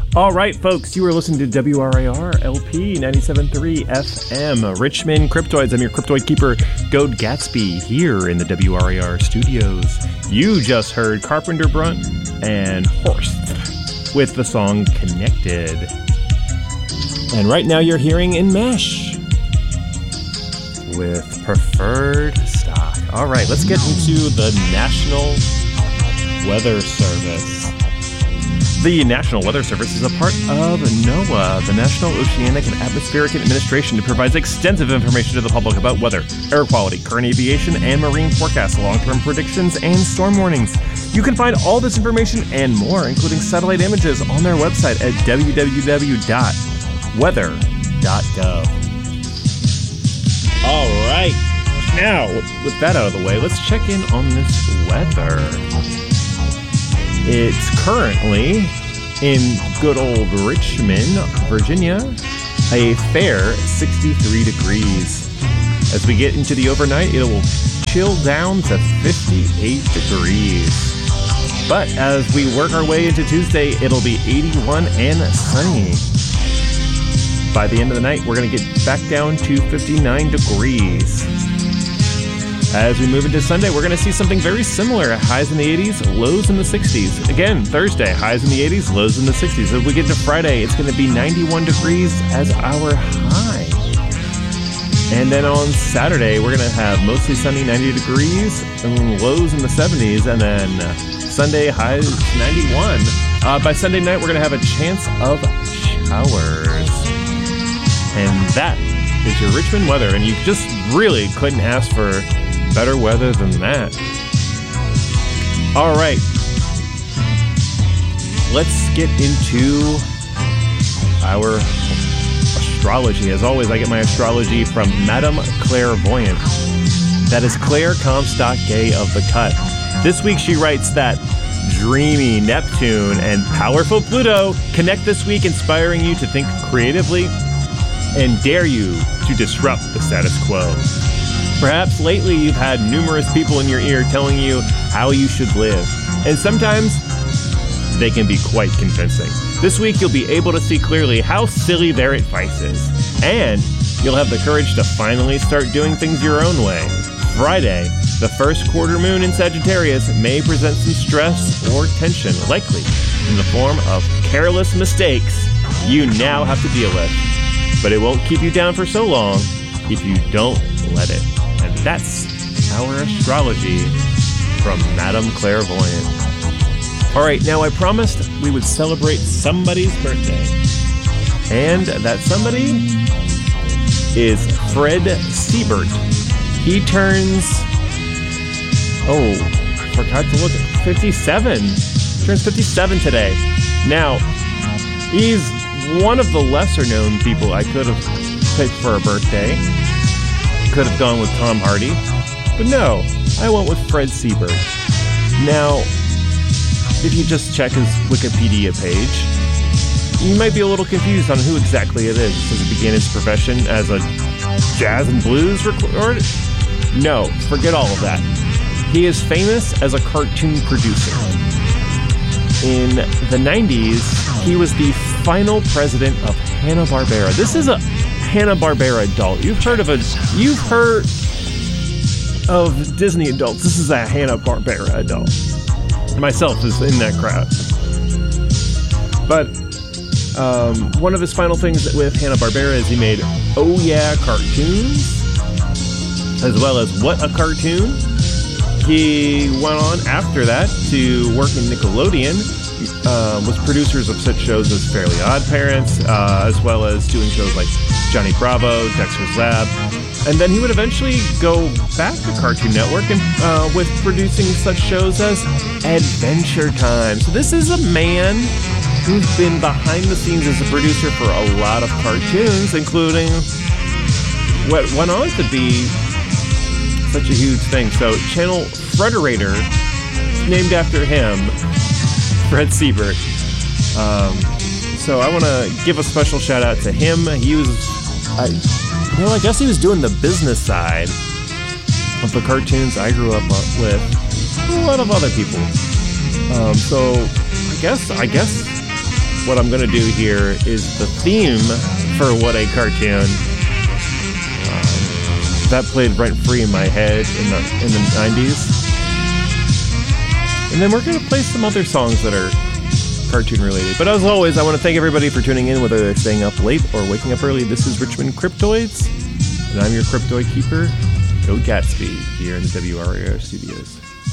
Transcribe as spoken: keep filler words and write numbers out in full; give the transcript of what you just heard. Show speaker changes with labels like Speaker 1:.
Speaker 1: All right, folks, you are listening to W R I R L P ninety-seven point three F M, Richmond Cryptoids. I'm your Cryptoid Keeper, Goad Gatsby, here in the W R I R studios. You just heard Carpenter Brunt and Horst with the song Connected. And right now you're hearing In Mesh with Preferred Stock. All right, let's get into the National Weather Service. The National Weather Service is a part of NOAA, the National Oceanic and Atmospheric Administration, that provides extensive information to the public about weather, air quality, current aviation, and marine forecasts, long-term predictions, and storm warnings. You can find all this information and more, including satellite images, on their website at w w w dot weather dot gov. All right. Now, with that out of the way, let's check in on this weather. It's currently, in good old Richmond, Virginia, a fair sixty-three degrees. As we get into the overnight, it will chill down to fifty-eight degrees. But as we work our way into Tuesday, it'll be eighty-one and sunny. By the end of the night, we're going to get back down to fifty-nine degrees. As we move into Sunday, we're going to see something very similar. Highs in the eighties, lows in the sixties. Again, Thursday, highs in the eighties, lows in the sixties. As we get to Friday, it's going to be ninety-one degrees as our high. And then on Saturday, we're going to have mostly sunny, ninety degrees, and lows in the seventies. And then Sunday, highs ninety-one. Uh, by Sunday night, we're going to have a chance of showers. And that is your Richmond weather. And you just really couldn't ask for better weather than that. All right. Let's get into our astrology. As always, I get my astrology from Madame Clairvoyant. That is Claire Comstock-Gay of The Cut. This week she writes that dreamy Neptune and powerful Pluto connect this week, inspiring you to think creatively and dare you to disrupt the status quo. Perhaps lately you've had numerous people in your ear telling you how you should live, and sometimes they can be quite convincing. This week you'll be able to see clearly how silly their advice is, and you'll have the courage to finally start doing things your own way. Friday, the first quarter moon in Sagittarius, may present some stress or tension, likely in the form of careless mistakes you now have to deal with. But it won't keep you down for so long if you don't let it. And that's our astrology from Madame Clairvoyant. All right, now I promised we would celebrate somebody's birthday. And that somebody is Fred Siebert. He turns, oh, I forgot to look at fifty-seven. He turns fifty-seven today. Now, he's one of the lesser known people I could have picked for a birthday. Could have gone with Tom Hardy, but no, I went with Fred Siebert. Now, if you just check his Wikipedia page, you might be a little confused on who exactly it is. Does he begin his profession as a jazz and blues recorder? No, forget all of that. He is famous as a cartoon producer. In the nineties, he was the final president of Hanna-Barbera. This is a Hanna-Barbera adult. You've heard of a, you've heard of Disney adults. This is a Hanna-Barbera adult. Myself is in that crowd. But um, one of his final things with Hanna-Barbera is he made Oh Yeah cartoons, as well as What a Cartoon. He went on after that to work in Nickelodeon. Uh, was producers of such shows as Fairly Odd Parents, uh, as well as doing shows like Johnny Bravo, Dexter's Lab. And then he would eventually go back to Cartoon Network and uh, with producing such shows as Adventure Time. So this is a man who's been behind the scenes as a producer for a lot of cartoons, including what went on to be such a huge thing. So Channel Frederator, named after him, Fred Siebert. Um, so I want to give a special shout out to him. He was, I, well, I guess he was doing the business side of the cartoons I grew up with. A lot of other people. Um, so I guess, I guess what I'm going to do here is the theme for What a Cartoon. Um, that played rent-free in my head in the, in the nineties. And then we're going to play some other songs that are cartoon related. But as always, I want to thank everybody for tuning in, whether they're staying up late or waking up early. This is Richmond Cryptoids, and I'm your Cryptoid Keeper, Joe Gatsby, here in the W R A R studios.